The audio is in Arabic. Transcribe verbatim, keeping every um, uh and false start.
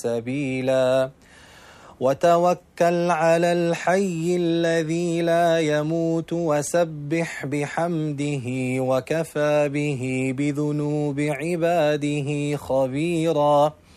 سبيلا وتوكل على الحي الذي لا يموت وسبح بحمده وكفى به بذنوب عباده خبيرا